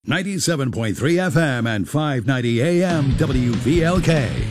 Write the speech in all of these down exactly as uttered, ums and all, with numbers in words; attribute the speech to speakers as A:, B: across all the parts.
A: ninety-seven point three F M and five ninety A M W V L K.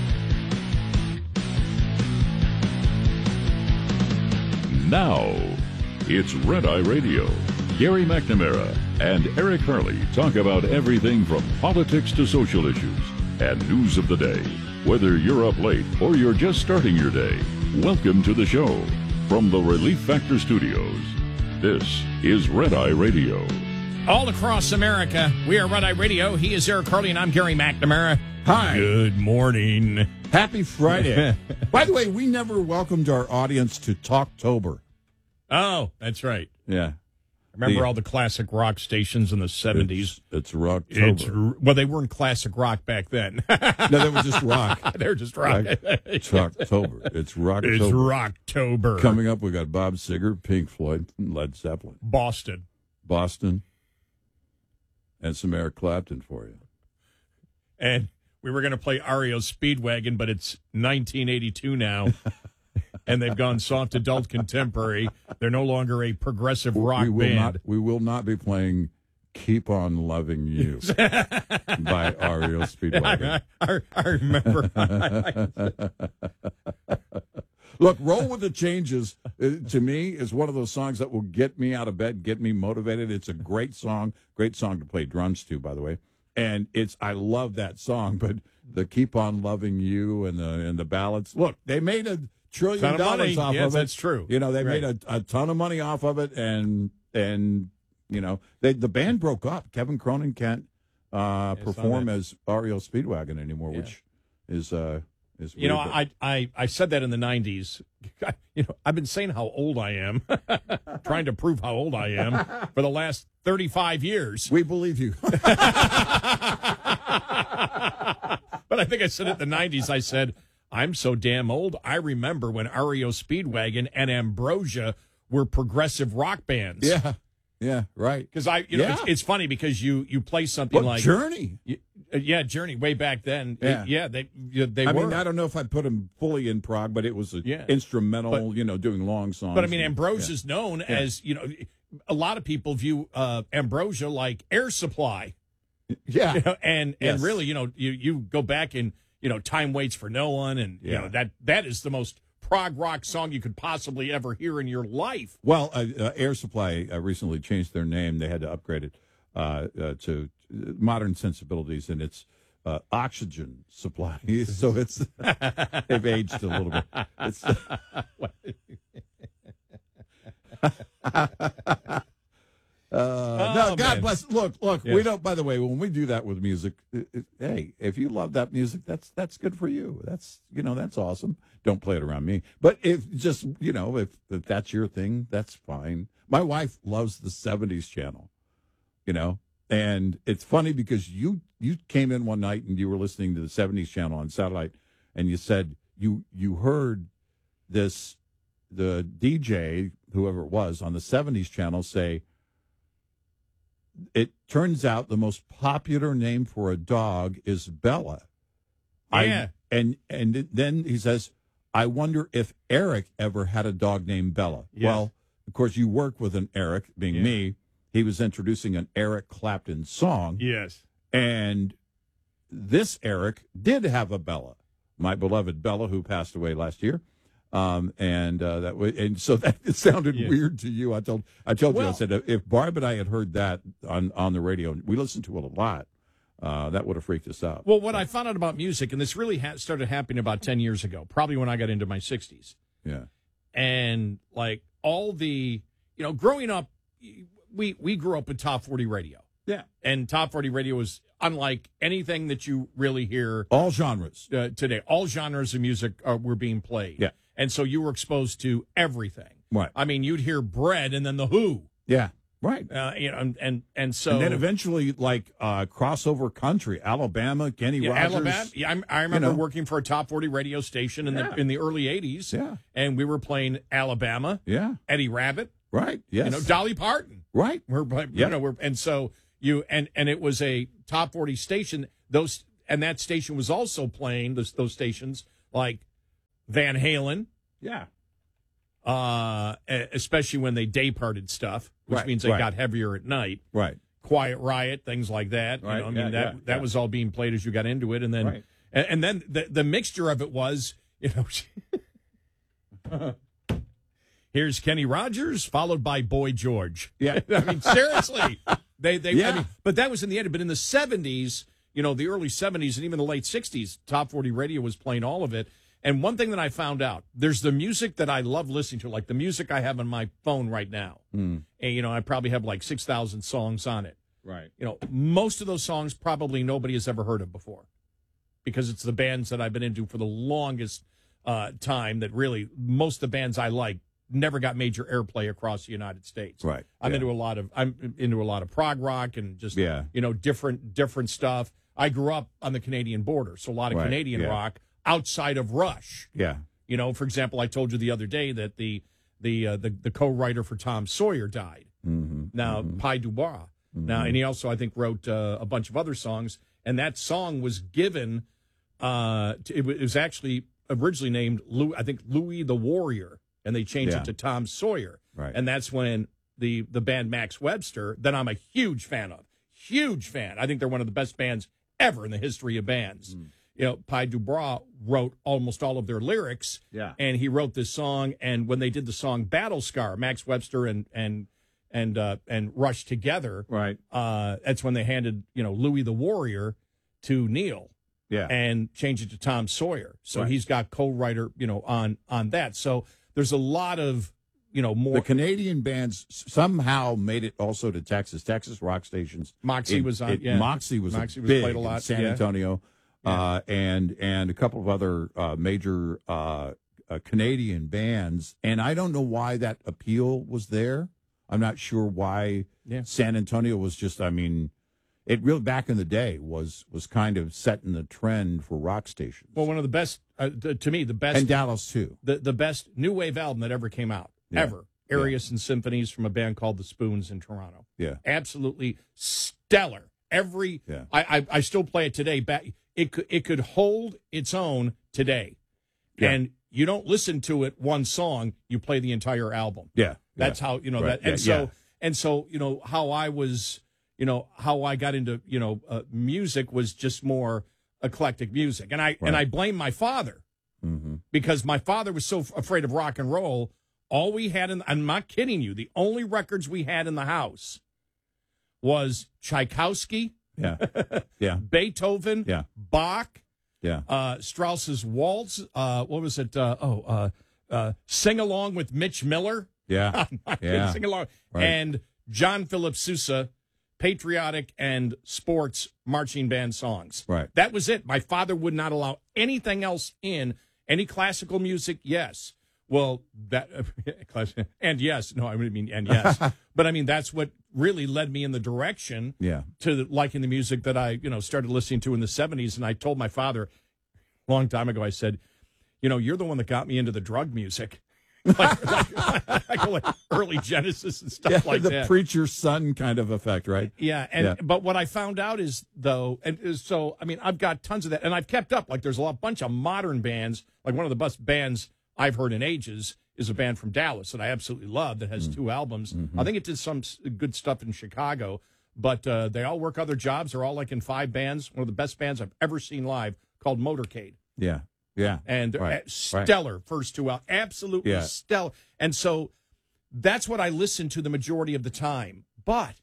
B: Now, it's Red Eye Radio. Gary McNamara and Eric Harley talk about everything from politics to social issues and news of the day. Whether you're up late or you're just starting your day, welcome to the show. From the Relief Factor Studios, this is Red Eye Radio.
C: All across America, we are Red Eye Radio. He is Eric Harley, and I'm Gary McNamara.
D: Hi.
C: Good morning.
D: Happy Friday. By the way, we never welcomed our audience to Talktober.
C: Oh, that's right.
D: Yeah.
C: Remember
D: The-
C: all the classic rock stations in the seventies?
D: It's, it's Rocktober.
C: It's, well, they weren't classic rock back then.
D: No, they were just rock.
C: they were just rock.
D: It's Rocktober. It's Rocktober.
C: It's Rocktober.
D: Coming up, we got Bob Seger, Pink Floyd, and Led Zeppelin.
C: Boston.
D: Boston. And some Eric Clapton for you.
C: And we were going to play R E O Speedwagon, but it's nineteen eighty-two now. And they've gone soft adult contemporary. They're no longer a progressive rock
D: we will
C: band.
D: Not, we will not be playing Keep On Loving You by R E O Speedwagon.
C: I, I, I remember.
D: Look, Roll With the Changes, uh, to me, is one of those songs that will get me out of bed, get me motivated. It's a great song. Great song to play drums to, by the way. And it's I love that song, but the Keep On Loving You and the and the ballads. Look, they made a trillion
C: Ton of
D: dollars
C: money.
D: off
C: Yes,
D: of it.
C: that's true.
D: You know, they
C: Right.
D: made a, a ton of money off of it, and and you know, they the band broke up. Kevin Cronin can't uh,
C: Yeah, I saw
D: perform
C: that.
D: as R E O Speedwagon anymore,
C: Yeah.
D: which is uh is
C: You know,
D: weird, but-
C: I, I, I said that in the nineties. You know, I've been saying how old I am, trying to prove how old I am for the last thirty-five years.
D: we believe you.
C: But I think I said it in the nineties. I said, I'm so damn old. I remember when R E O Speedwagon and Ambrosia were progressive rock bands.
D: Yeah, yeah, right.
C: Because I, you know,
D: Yeah.
C: it's, it's funny because you, you play something
D: What,
C: like
D: Journey?
C: Y- uh, yeah, Journey way back then.
D: Yeah.
C: It- yeah, they yeah, they
D: I
C: were.
D: mean, I don't know if I put him fully in prog, but it was a
C: Yeah.
D: instrumental,
C: But-
D: you know, doing long songs.
C: But I mean,
D: and-
C: Ambrosia's known as, you know, a lot of people view uh, Ambrosia like Air Supply.
D: yeah,
C: You know, and
D: Yes.
C: and really, you know, you, you go back and, you know, Time Waits for No One, and you
D: Yeah.
C: know that that is the most prog rock song you could possibly ever hear in your life.
D: Well, uh, uh, Air Supply uh, recently changed their name. They had to upgrade it uh, uh, to modern sensibilities, and it's uh, Oxygen Supply. So it's they've aged a little bit. It's, Uh, no,
C: Oh,
D: God
C: man.
D: bless. Look, look. We
C: Yes.
D: don't. By the way, when we do that with music, it, it, hey, if you love that music, that's that's good for you. That's you know that's awesome. Don't play it around me. But if just you know if, if that's your thing, that's fine. My wife loves the seventies channel, you know, and it's funny because you you came in one night and you were listening to the seventies channel on satellite, and you said you you heard this the D J whoever it was on the seventies channel say. It turns out the most popular name for a dog is Bella.
C: Yeah.
D: I, and and then he says, I wonder if Eric ever had a dog named Bella.
C: Yeah.
D: Well, of course, you work with an Eric, being
C: Yeah.
D: me. He was introducing an Eric Clapton song.
C: Yes.
D: And this Eric did have a Bella, my beloved Bella, who passed away last year. Um, and uh, that way, and so that it sounded
C: Yeah.
D: weird to you. I told, I told you, I
C: Well-
D: said, if Barb and I had heard that on, on the radio, we listened to it a lot. Uh, that would have freaked us out.
C: Well, what I found out about music, and this really ha- started happening about ten years ago, probably when I got into my sixties.
D: Yeah,
C: And like all the, you know, growing up, we we grew up with Top forty radio.
D: yeah,
C: And Top forty radio was unlike anything that you really hear
D: all genres.
C: uh, today. All genres of music uh, were being played.
D: Yeah.
C: And so you were exposed to everything.
D: Right.
C: I mean, you'd hear Bread and then The Who.
D: Yeah, right.
C: Uh, you know, and, and, and so.
D: And then eventually, like uh, crossover country, Alabama, Kenny
C: Yeah,
D: Rogers.
C: Alabama. Yeah, I'm- I remember
D: know.
C: working for a top forty radio station in
D: Yeah.
C: the in the early eighties.
D: Yeah.
C: And we were playing Alabama,
D: Yeah,
C: Eddie Rabbitt,
D: right. Yes,
C: you know, Dolly Parton.
D: right.
C: We're you
D: Yeah.
C: know, we're and so you and and it was a top forty station. Those and that station was also playing those those stations like Van Halen,
D: Yeah,
C: uh, e- especially when they day parted stuff, which
D: Right,
C: means they
D: right.
C: got heavier at night.
D: right.
C: Quiet Riot, things like that.
D: Right,
C: You know, I mean,
D: yeah,
C: that
D: yeah,
C: that
D: yeah.
C: was all being played as you got into it, and then
D: Right.
C: and, and then the the mixture of it was, you know. Here's Kenny Rogers, followed by Boy George.
D: Yeah.
C: I mean, seriously. They, they,
D: Yeah.
C: I mean, but that was in the end. But in the seventies, you know, the early seventies and even the late sixties, Top forty Radio was playing all of it. And one thing that I found out, there's the music that I love listening to, like the music I have on my phone right now.
D: Mm.
C: And, you know, I probably have like six thousand songs on it.
D: Right.
C: You know, most of those songs probably nobody has ever heard of before because it's the bands that I've been into for the longest uh, time that really, most of the bands I like never got major airplay across the United States.
D: Right.
C: I'm
D: Yeah.
C: into a lot of I'm into a lot of prog rock and just
D: Yeah.
C: you know different different stuff. I grew up on the Canadian border, so a lot of
D: Right,
C: Canadian
D: yeah.
C: rock outside of Rush.
D: Yeah.
C: You know, for example, I told you the other day that the the uh, the, the co-writer for Tom Sawyer died.
D: Mm-hmm.
C: Now, Pi Dubois. Now, and he also I think wrote uh, a bunch of other songs, and that song was given. Uh, to, it was actually originally named Louis, I think Louis the Warrior, and they changed
D: Yeah.
C: it to Tom Sawyer.
D: Right.
C: And that's when the the band Max Webster, that I'm a huge fan of, huge fan. I think they're one of the best bands ever in the history of bands.
D: Mm.
C: You know, Pi Dubois wrote almost all of their lyrics.
D: Yeah.
C: And he wrote this song. And when they did the song Battle Scar, Max Webster and and and uh, and Rush together,
D: Right.
C: uh, that's when they handed you know Louis the Warrior to Neil
D: Yeah.
C: and changed it to Tom Sawyer. So
D: Right.
C: he's got co-writer, you know, on on that. So there's a lot of, you know, more.
D: The Canadian bands somehow made it also to Texas. Texas rock stations.
C: Moxie
D: It-
C: was on.
D: it-
C: yeah,
D: Moxie was,
C: Moxie was
D: big
C: played a
D: in
C: lot.
D: San
C: yeah.
D: Antonio, uh, and and a couple of other uh, major uh, uh, Canadian bands. And I don't know why that appeal was there. I'm not sure why
C: Yeah.
D: San Antonio was just. I mean, it really back in the day was was kind of setting the trend for rock stations.
C: Well, one of the best, uh, th- to me, the best,
D: and Dallas too.
C: the the best new wave album that ever came out,
D: Yeah.
C: ever. Arias and Symphonies from a band called the Spoons in Toronto.
D: Yeah.
C: Absolutely stellar. Every
D: Yeah.
C: I, I I still play it today. Back it could it could hold its own today,
D: Yeah.
C: and you don't listen to it one song. You play the entire album.
D: Yeah.
C: That's
D: yeah.
C: how you know
D: Right.
C: that. And
D: Yeah,
C: so
D: yeah.
C: and so you know how I was, you know how I got into you know uh, music was just more eclectic music, and I and
D: Right.
C: I blame my father
D: Mm-hmm.
C: because my father was so f- afraid of rock and roll. All we had in I'm not kidding you. The only records we had in the house was Tchaikovsky,
D: Yeah. Yeah.
C: Beethoven,
D: Yeah.
C: Bach,
D: Yeah.
C: uh, Strauss's Waltz. Uh, what was it? Uh, oh, uh, uh, Sing Along with Mitch Miller.
D: Yeah. Yeah.
C: Sing along.
D: Right.
C: And John Philip Sousa, patriotic and sports marching band songs.
D: Right.
C: That was it. My father would not allow anything else in. Any classical music, yes. Well, that and yes, no, I mean and yes, but I mean that's what really led me in the direction
D: Yeah.
C: to liking the music that I you know started listening to in the seventies. And I told my father a long time ago, I said, you know, you're the one that got me into the drug music. like, like, I go like early Genesis and stuff
D: Yeah,
C: like
D: the
C: that.
D: preacher's son kind of effect, right?
C: Yeah, and
D: Yeah.
C: but what I found out is though, and is- so I mean, I've got tons of that, and I've kept up. Like, there's a lot, bunch of modern bands. Like one of the best bands I've heard in ages is a band from Dallas that I absolutely love that has two albums. I think it did some s- good stuff in Chicago, but uh, they all work other jobs. They're all like in five bands. One of the best bands I've ever seen live called Motorcade.
D: Yeah. Yeah.
C: And they're
D: Right,
C: a- stellar first two out, absolutely
D: Yeah.
C: stellar. And so that's what I listen to the majority of the time. But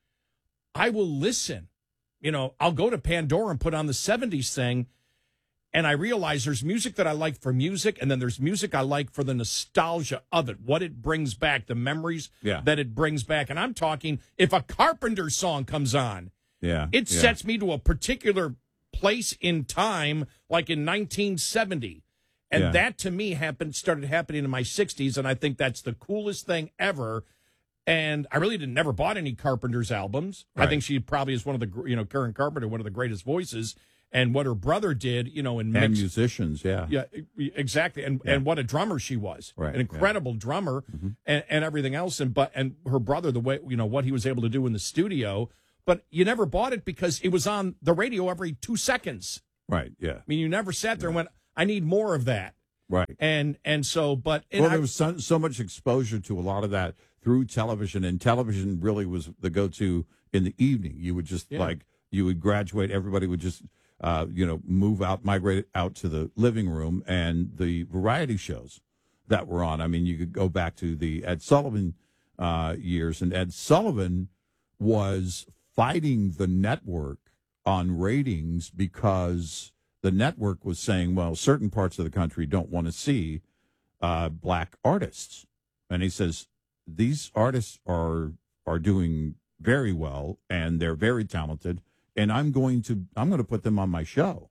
C: I will listen. You know, I'll go to Pandora and put on the seventies thing, and I realize there's music that I like for music, and then there's music I like for the nostalgia of it, what it brings back, the memories
D: Yeah.
C: that it brings back. And I'm talking, if a Carpenter song comes on,
D: Yeah.
C: it
D: yeah.
C: sets me to a particular place in time, like in nineteen seventy. And
D: Yeah.
C: that to me happened started happening in my sixties, and I think that's the coolest thing ever. And I really didn't never bought any Carpenter's albums. I
D: Right.
C: think she probably is one of the gr- you know Karen Carpenter, one of the greatest voices. And what her brother did, you know, in
D: And
C: mix,
D: musicians, yeah.
C: yeah, e- exactly. And
D: Yeah.
C: and what a drummer she was.
D: Right,
C: An incredible drummer and, and everything else. And but and her brother, the way you know what he was able to do in the studio. But you never bought it because it was on the radio every two seconds.
D: Right, yeah.
C: I mean, you never sat there and went, I need more of that.
D: Right.
C: And and so, but and
D: Well,
C: I,
D: there was so, so much exposure to a lot of that through television, and television really was the go-to in the evening. You would just
C: Yeah.
D: like you would graduate. Everybody would just uh, you know move out, migrate out to the living room, and the variety shows that were on. I mean, you could go back to the Ed Sullivan uh, years, and Ed Sullivan was fighting the network on ratings because the network was saying, well, certain parts of the country don't want to see uh, black artists. And he says, these artists are are doing very well, and they're very talented, and I'm going to I'm going to put them on my show.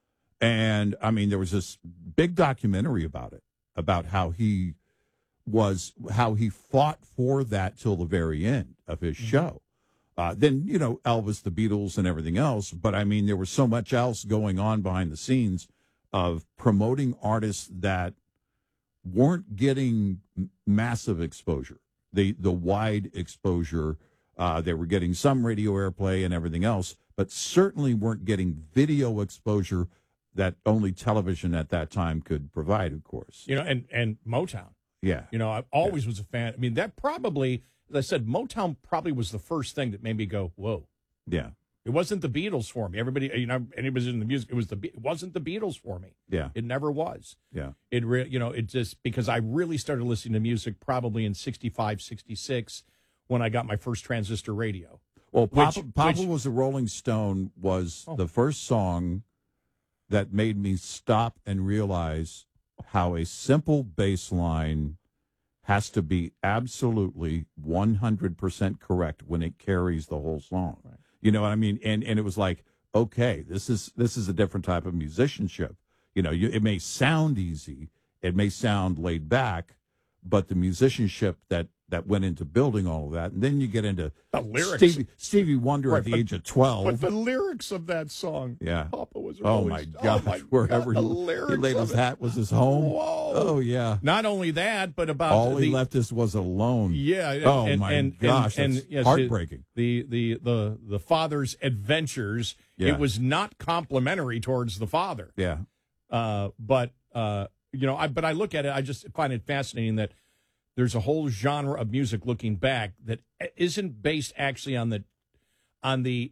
D: And, I mean, there was this big documentary about it, about how he was, how he fought for that till the very end of his
C: Mm-hmm.
D: show. Uh, then, you know, Elvis, the Beatles, and everything else. But, I mean, there was so much else going on behind the scenes of promoting artists that weren't getting m- massive exposure, the the wide exposure. Uh, they were getting some radio airplay and everything else, but certainly weren't getting video exposure that only television at that time could provide, of course.
C: You know, and, and Motown.
D: Yeah.
C: You know, I always was a fan. I mean, that probably, as I said, Motown probably was the first thing that made me go, whoa.
D: Yeah.
C: It wasn't the Beatles for me. Everybody, you know, anybody's in the music. It was the. Be- It wasn't the Beatles for me.
D: Yeah.
C: It never was.
D: Yeah.
C: It, re- you know, it just because I really started listening to music probably in sixty-five, sixty-six when I got my first transistor radio.
D: Well, Papa,
C: Which-
D: Papa
C: which-
D: Was a Rolling Stone was
C: Oh.
D: the first song that made me stop and realize how a simple bass line has to be absolutely one hundred percent correct when it carries the whole song.
C: Right.
D: You know what I mean? And and it was like, okay, this is this is a different type of musicianship. You know, you, it may sound easy, it may sound laid back, but the musicianship that that went into building all of that, and then you get into
C: The lyrics.
D: Stevie, Stevie Wonder
C: Right,
D: at the
C: but-
D: age of twelve.
C: But the lyrics of that song,
D: Yeah.
C: Papa was a
D: Oh
C: Rolling
D: my
C: Stone.
D: gosh!
C: Oh my
D: Wherever
C: God,
D: he,
C: the
D: he
C: lyrics
D: laid
C: of
D: his
C: it.
D: hat was his home.
C: Whoa.
D: Oh yeah.
C: Not only that, but about
D: All
C: the,
D: he left us was alone.
C: Yeah. And,
D: Oh
C: and,
D: my
C: and,
D: gosh!
C: And,
D: that's
C: and, yes,
D: heartbreaking.
C: The the the the father's adventures.
D: Yeah.
C: It was not complimentary towards the father.
D: Yeah.
C: Uh, but uh, you know, I but I look at it. I just find it fascinating that there's a whole genre of music looking back that isn't based actually on the on the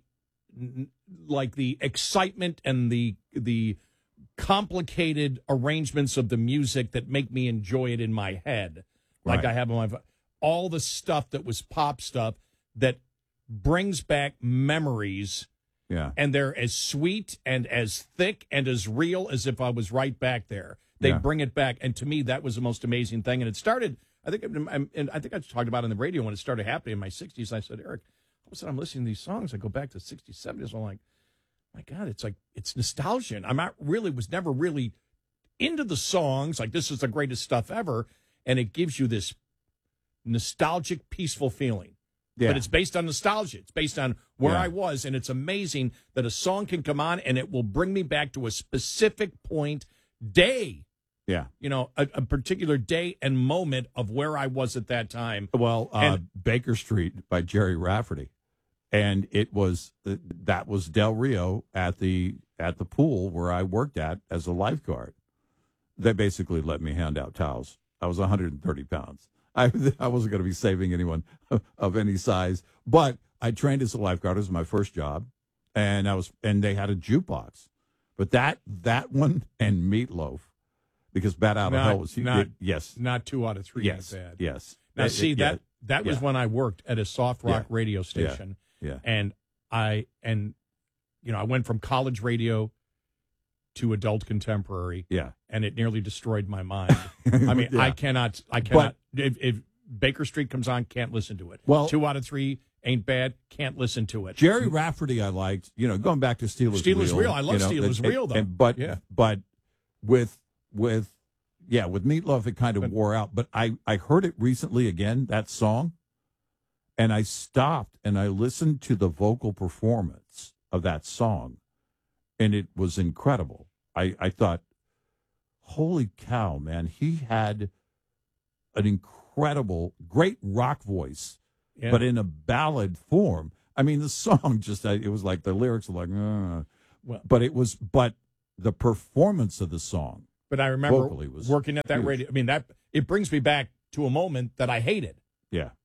C: like the excitement and the the complicated arrangements of the music that make me enjoy it in my head, like
D: Right.
C: I have on my all the stuff that was pop stuff that brings back memories,
D: Yeah.
C: and they're as sweet and as thick and as real as if I was right back there. They
D: Yeah.
C: bring it back, and to me, that was the most amazing thing. And it started. I think I'm, and I think I talked about it on the radio when it started happening in my sixties. I said, Eric, all of a sudden I'm listening to these songs. I go back to sixties, seventies. I'm like, my God, it's like it's nostalgia. And I'm not really was never really into the songs. Like this is the greatest stuff ever, and it gives you this nostalgic, peaceful feeling.
D: Yeah.
C: But it's based on nostalgia. It's based on where
D: Yeah.
C: I was, and it's amazing that a song can come on and it will bring me back to a specific point, day.
D: Yeah.
C: You know, a, a particular day and moment of where I was at that time.
D: Well, uh,
C: And-
D: Baker Street by Jerry Rafferty, and it was uh, that was Del Rio at the at the pool where I worked at as a lifeguard. They basically let me hand out towels. I was one hundred thirty pounds. I I wasn't going to be saving anyone of any size, but I trained as a lifeguard. It was my first job, and I was and they had a jukebox, but that that one and Meatloaf, because Bat Out of
C: Not-
D: Hell was
C: not-
D: it, yes
C: Not two out of three.
D: yes
C: ain't bad.
D: yes.
C: Now,
D: It-
C: see
D: it-
C: that
D: yeah.
C: that was
D: yeah.
C: when I worked at a soft rock
D: Yeah.
C: radio station,
D: yeah.
C: and I and you know I went from college radio to adult contemporary,
D: Yeah.
C: and it nearly destroyed my mind. I mean,
D: Yeah.
C: I cannot, I cannot. if, if Baker Street comes on, can't listen to it.
D: Well-
C: two out of three ain't bad. Can't listen to it.
D: Jerry Rafferty, I liked. You know, going back to Steelers.
C: Steelers
D: Wheel.
C: Wheel. I love
D: you know,
C: Steelers
D: and-
C: Wheel, though.
D: and- but
C: Yeah.
D: but with with yeah with Meatloaf, it kind of
C: But-
D: wore out. But I I heard it recently again, that song, and I stopped and I listened to the vocal performance of that song, and it was incredible. I I thought, holy cow, man, he had an incredible, great rock voice.
C: Yeah.
D: But in a ballad form. I mean, the song just, it was like the lyrics were like, uh,
C: Well-
D: but it was, but the performance of the song.
C: But I remember
D: vocally was
C: working at that
D: huge.
C: radio. I mean, that it brings me back to a moment that I hated.
D: Yeah.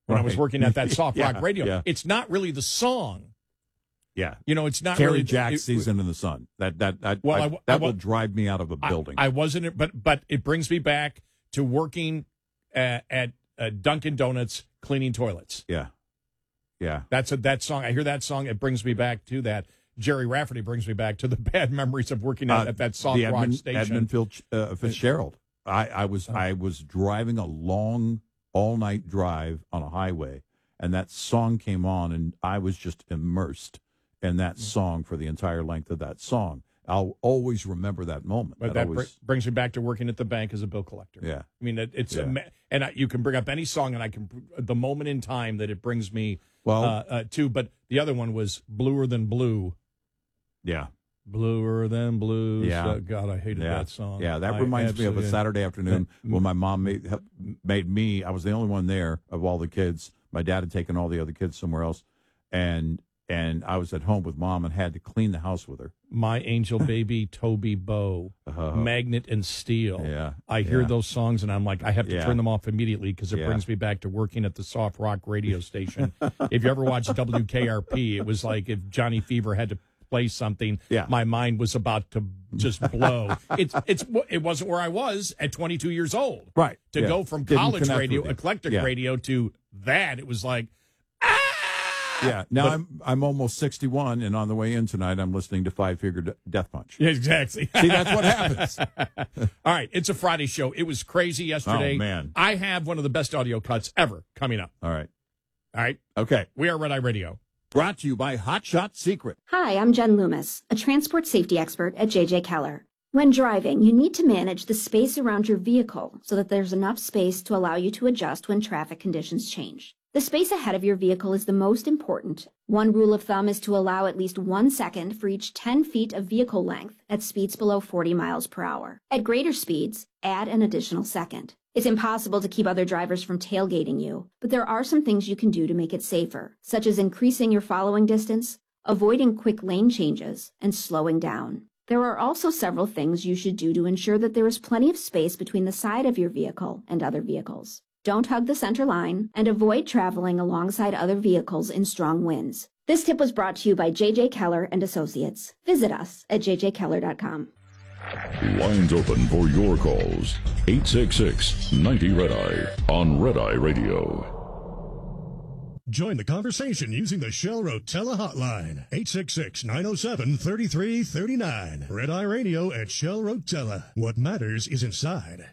C: when
D: right.
C: I was working at that soft
D: yeah,
C: rock radio.
D: Yeah.
C: It's not really the song.
D: Yeah.
C: You know, it's not
D: Carrie
C: really
D: Jack
C: it,
D: Season in the Sun. That that that,
C: well,
D: I,
C: I,
D: that
C: I,
D: will drive me out of a building.
C: I, I wasn't, but but it brings me back to working at, at uh, Dunkin' Donuts cleaning toilets.
D: Yeah. Yeah.
C: That's a that song. I hear that song. It brings me back to that. Jerry Rafferty brings me back to the bad memories of working at,
D: Uh,
C: at that soft
D: the
C: rock
D: Edmund,
C: station.
D: Edmund Filch, uh, Fitzgerald. I, I was
C: Oh.
D: I was driving a long all night drive on a highway, and that song came on, and I was just immersed in that song for the entire length of that song. I'll always remember that moment.
C: But
D: that
C: that
D: always,
C: br- brings me back to working at the bank as a bill collector.
D: yeah,
C: I mean, it, it's
D: Yeah.
C: ama- and I, you can bring up any song, and I can the moment in time that it brings me
D: well,
C: uh, uh, to. But the other one was Bluer Than Blue.
D: yeah,
C: Bluer Than Blue.
D: Yeah.
C: So, God, I hated
D: yeah,
C: that song.
D: yeah. That
C: I
D: reminds me of a
C: absolutely-
D: Saturday afternoon when my mom made help- made me. I was the only one there of all the kids. My dad had taken all the other kids somewhere else, and and I was at home with mom and had to clean the house with her.
C: My Angel Baby, Toby Bow,
D: Uh,
C: Magnet and Steel.
D: yeah,
C: I hear
D: yeah.
C: those songs and I'm like, I have to
D: Yeah.
C: turn them off immediately because it
D: Yeah.
C: brings me back to working at the soft rock radio station. If you ever watched W K R P, it was like if Johnny Fever had to play something,
D: Yeah.
C: my mind was about to just blow. it's it's it wasn't where I was at twenty-two years old.
D: Right.
C: To
D: yeah.
C: go from
D: Didn't
C: college
D: connect
C: radio,
D: with you.
C: eclectic
D: Yeah.
C: radio to that, it was like, ah!
D: Yeah. Now
C: But-
D: I'm I'm almost sixty-one, and on the way in tonight, I'm listening to Five Finger De- Death Punch.
C: Yeah, exactly.
D: See, that's what happens.
C: All right, it's a Friday show. It was crazy yesterday.
D: Oh, man.
C: I have one of the best audio cuts ever coming up.
D: All right.
C: All right,
D: Okay.
C: we are Red Eye Radio.
D: Brought to you by Hot Shot Secret.
E: Hi, I'm Jen Loomis, a transport safety expert at J J Keller. When driving, you need to manage the space around your vehicle so that there's enough space to allow you to adjust when traffic conditions change. The space ahead of your vehicle is the most important. One rule of thumb is to allow at least one second for each ten feet of vehicle length at speeds below forty miles per hour. At greater speeds, add an additional second. It's impossible to keep other drivers from tailgating you, but there are some things you can do to make it safer, such as increasing your following distance, avoiding quick lane changes, and slowing down. There are also several things you should do to ensure that there is plenty of space between the side of your vehicle and other vehicles. Don't hug the center line, and avoid traveling alongside other vehicles in strong winds. This tip was brought to you by J J Keller and Associates. Visit us at j j keller dot com.
B: Lines open for your calls. eight six six, ninety, red eye on Red Eye Radio.
F: Join the conversation using the Shell Rotella hotline, eight six six, nine oh seven, three three three nine. Red Eye Radio at Shell Rotella. What matters is inside.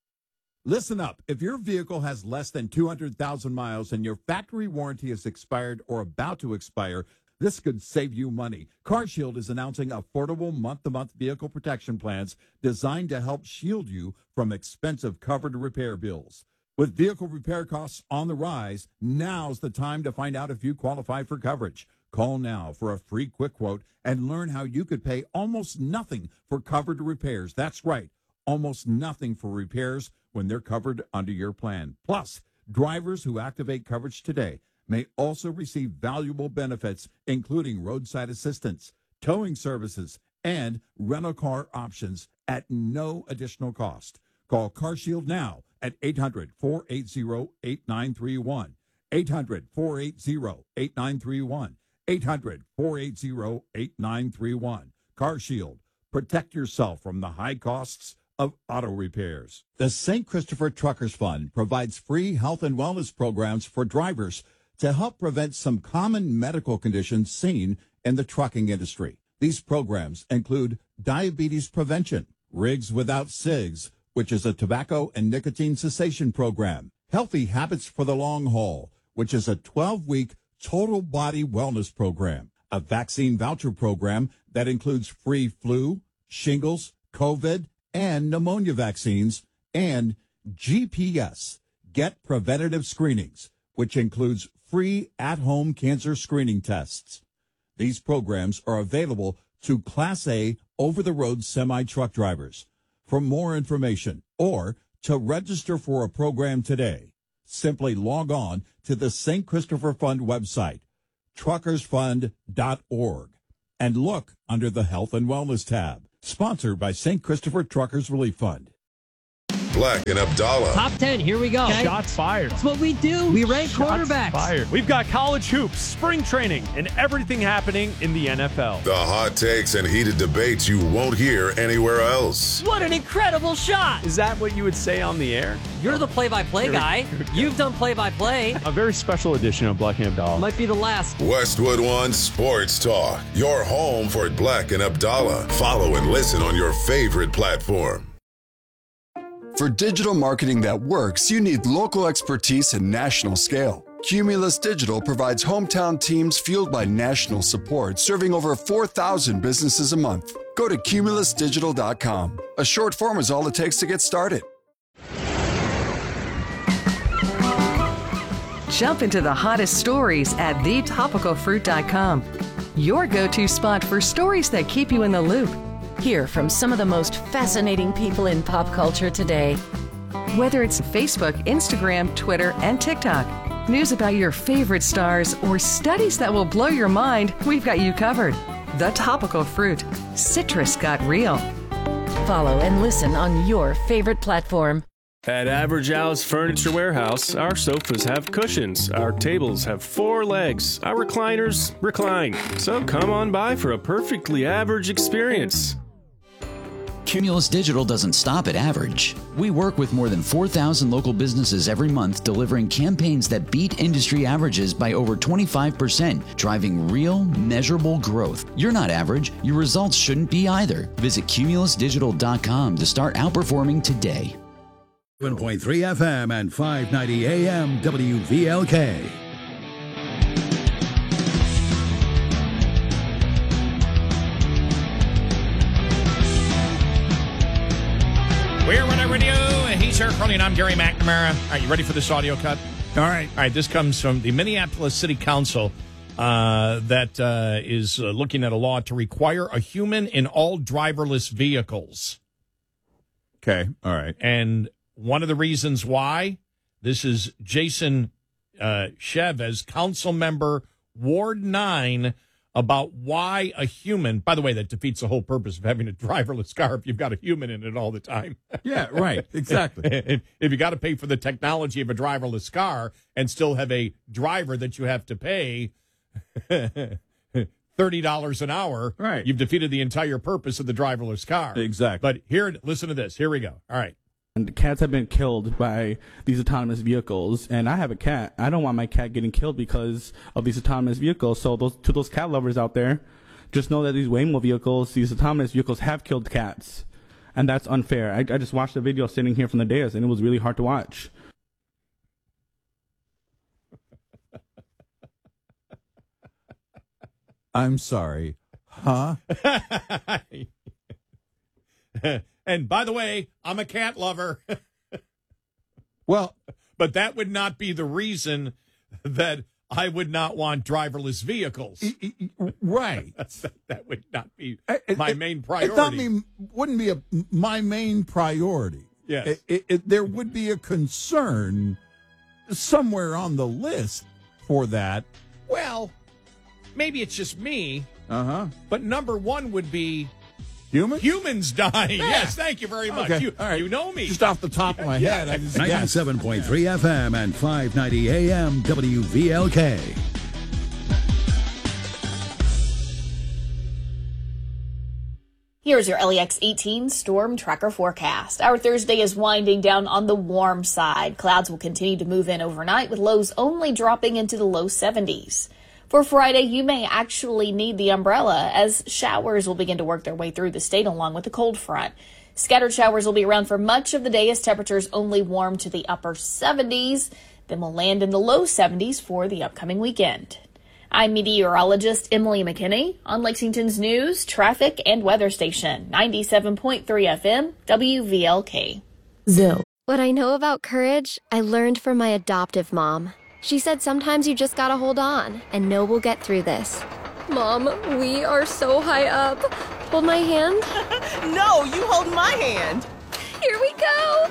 D: Listen up. If your vehicle has less than two hundred thousand miles and your factory warranty is expired or about to expire, this could save you money. CarShield is announcing affordable month-to-month vehicle protection plans designed to help shield you from expensive covered repair bills. With vehicle repair costs on the rise, now's the time to find out if you qualify for coverage. Call now for a free quick quote and learn how you could pay almost nothing for covered repairs. That's right, almost nothing for repairs when they're covered under your plan. Plus, drivers who activate coverage today may also receive valuable benefits, including roadside assistance, towing services, and rental car options at no additional cost. Call CarShield now at eight hundred, four eight zero, eight nine three one, eight hundred, four eight zero, eight nine three one, eight hundred, four eight zero, eight nine three one. CarShield. Protect yourself from the high costs of auto repairs. The Saint Christopher Truckers Fund provides free health and wellness programs for drivers to help prevent some common medical conditions seen in the trucking industry. These programs include diabetes prevention, Rigs Without Cigs, which is a tobacco and nicotine cessation program, Healthy Habits for the Long Haul, which is a twelve-week total body wellness program, a vaccine voucher program that includes free flu, shingles, COVID, and pneumonia vaccines, and G P S, Get Preventative Screenings, which includes free at-home cancer screening tests. These programs are available to Class A over-the-road semi-truck drivers. For more information or to register for a program today, simply log on to the Saint Christopher Fund website, truckers fund dot org, and look under the Health and Wellness tab. Sponsored by Saint Christopher Truckers Relief Fund.
G: Black and Abdallah.
H: Top ten, here we go.
I: Okay. Shots fired.
H: That's what we do. We rank
I: Shots
H: quarterbacks.
I: Fired. We've got college hoops, spring training, and everything happening in the N F L.
G: The hot takes and heated debates you won't hear anywhere else.
H: What an incredible shot.
I: Is that what you would say on the air?
H: You're the play-by-play guy. You've done play-by-play.
I: A very special edition of Black and Abdallah.
H: Might be the last.
G: Westwood One Sports Talk. Your home for Black and Abdallah. Follow and listen on your favorite platform.
J: For digital marketing that works, you need local expertise and national scale. Cumulus Digital provides hometown teams fueled by national support, serving over four thousand businesses a month. Go to cumulus digital dot com. A short form is all it takes to get started.
K: Jump into the hottest stories at the topical fruit dot com. Your go-to spot for stories that keep you in the loop. Hear from some of the most fascinating people in pop culture today. Whether it's Facebook, Instagram, Twitter, and TikTok, news about your favorite stars, or studies that will blow your mind, we've got you covered. The Topical Fruit. Citrus got real. Follow and listen on your favorite platform.
L: At Average House Furniture Warehouse, our sofas have cushions, our tables have four legs, our recliners recline. So come on by for a perfectly average experience.
M: Cumulus Digital doesn't stop at average. We work with more than four thousand local businesses every month, delivering campaigns that beat industry averages by over twenty-five percent, driving real, measurable growth. You're not average. Your results shouldn't be either. Visit cumulus digital dot com to start outperforming today.
A: seven point three F M and five ninety A M W V L K.
C: We're Red Eye Radio. He's Eric Carly, and I'm Gary McNamara. All right, you ready for this audio cut?
D: All right.
C: All right, this comes from the Minneapolis City Council uh, that uh, is uh, looking at a law to require a human in all driverless vehicles.
D: Okay, all right.
C: And one of the reasons why, this is Jason uh, Chavez, council member, Ward nine, about why a human, by the way, that defeats the whole purpose of having a driverless car if you've got a human in it all the time.
D: Yeah, right, exactly.
C: if, if you got to pay for the technology of a driverless car and still have a driver that you have to pay thirty dollars an hour,
D: right,
C: you've defeated the entire purpose of the driverless car.
D: Exactly.
C: But here, listen to this. Here we go. All right.
N: And cats have been killed by these autonomous vehicles, and I have a cat. I don't want my cat getting killed because of these autonomous vehicles. So those to those cat lovers out there, just know that these Waymo vehicles, these autonomous vehicles, have killed cats, and that's unfair. I, I just watched the video sitting here from the dais, and it was really hard to watch.
D: I'm sorry, huh?
C: And by the way, I'm a cat lover.
D: Well,
C: but that would not be the reason that I would not want driverless vehicles.
D: Right.
C: That would not be my
D: it,
C: main priority.
D: It's not me, wouldn't be a, my main priority.
C: Yes.
D: It, it, it, there would be a concern somewhere on the list for that.
C: Well, maybe it's just me.
D: Uh-huh.
C: But number one would be
D: humans?
C: Humans dying.
D: Yeah.
C: Yes, thank you very much.
D: Okay.
C: You,
D: All right.
C: you know me.
D: Just off the top of my
C: Yeah.
D: head. I just
A: ninety-seven point three F M and five ninety A M W V L K.
O: Here's your L E X eighteen Storm Tracker forecast. Our Thursday is winding down on the warm side. Clouds will continue to move in overnight, with lows only dropping into the low seventies. For Friday, you may actually need the umbrella, as showers will begin to work their way through the state along with the cold front. Scattered showers will be around for much of the day as temperatures only warm to the upper seventies, then will land in the low seventies for the upcoming weekend. I'm meteorologist Emily McKinney on Lexington's news, traffic, and weather station, ninety-seven point three F M, W V L K.
P: Zill. What I know about courage, I learned from my adoptive mom. She said sometimes you just gotta hold on and know we'll get through this. Mom, we are so high up. Hold my hand.
Q: No, you hold my hand.
P: Here we go.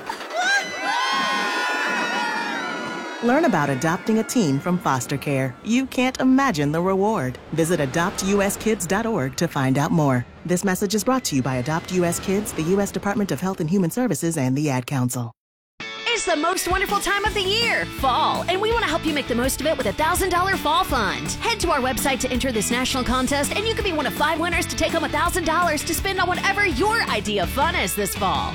Q: Learn about adopting a teen from foster care. You can't imagine the reward. Visit adopt U S kids dot org to find out more. This message is brought to you by Adopt U S Kids, the U S Department of Health and Human Services, and the Ad Council.
R: the most wonderful time of the year, fall, and we want to help you make the most of it with a one thousand dollars Fall Fund. Head to our website to enter this national contest, and you could be one of five winners to take home one thousand dollars to spend on whatever your idea of fun is this fall.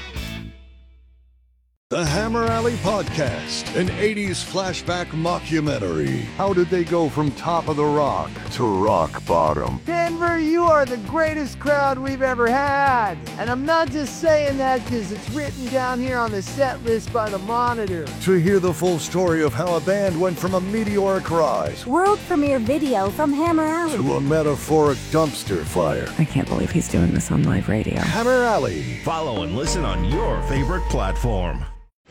S: The Hammer Alley Podcast, an eighties flashback mockumentary. How did they go from top of the rock to rock bottom?
T: Denver, you are the greatest crowd we've ever had. And I'm not just saying that because it's written down here on the set list by the Monitor.
S: To hear the full story of how a band went from a meteoric rise
U: world premiere video from Hammer Alley
S: to a metaphoric dumpster fire.
V: I can't believe he's doing this on live radio.
S: Hammer Alley.
W: Follow and listen on your favorite platform.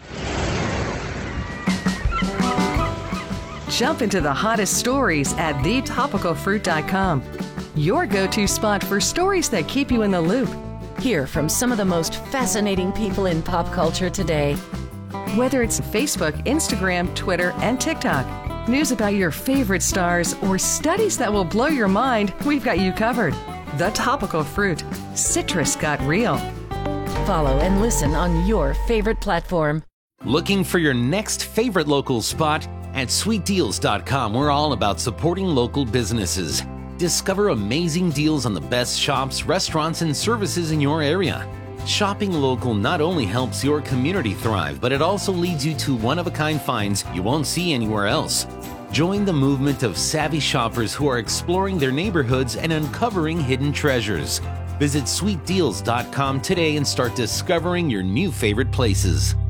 K: Jump into the hottest stories at the topical fruit dot com. Your go-to spot for stories that keep you in the loop. Hear from some of the most fascinating people in pop culture today. Whether it's Facebook, Instagram, Twitter, and TikTok, news about your favorite stars, or studies that will blow your mind, we've got you covered. The Topical Fruit. Citrus got real. Follow and listen on your favorite platform.
X: Looking for your next favorite local spot? At sweet deals dot com, we're all about supporting local businesses. Discover amazing deals on the best shops, restaurants, and services in your area. Shopping local not only helps your community thrive, but it also leads you to one-of-a-kind finds you won't see anywhere else. Join the movement of savvy shoppers who are exploring their neighborhoods and uncovering hidden treasures. Visit sweet deals dot com today and start discovering your new favorite places.